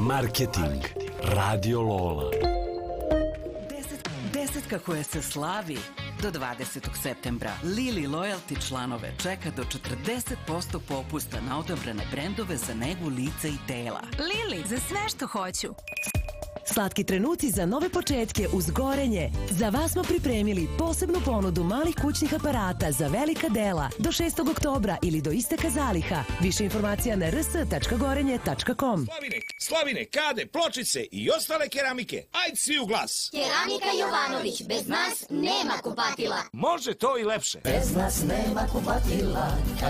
Marketing. Radio Lola. Desetka koja se slavi do 20. septembra. Lili Loyalty članove čeka do 40% popusta na odabrane brendove za negu lica i tela. Lili, za sve što hoću. Slatki trenuci za nove početke uz gorenje. Za vas smo pripremili posebnu ponudu malih kućnih aparata za velika dela do 6. oktobra ili do isteka zaliha. Više informacija na rs.gorenje.com. Slavine, kade, pločice i ostale keramike. Ajde svi u glas. Keramika Jovanović, bez nas nema kupatila. Može to i lepše. Bez nas nema kupatila, kad